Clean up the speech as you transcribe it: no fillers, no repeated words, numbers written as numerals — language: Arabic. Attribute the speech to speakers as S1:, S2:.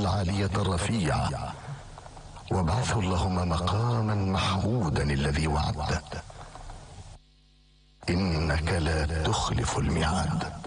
S1: العالية الرفيعة، وابعثه اللهم مقاما محمودا الذي وعدته، إنك لا تخلف الميعاد.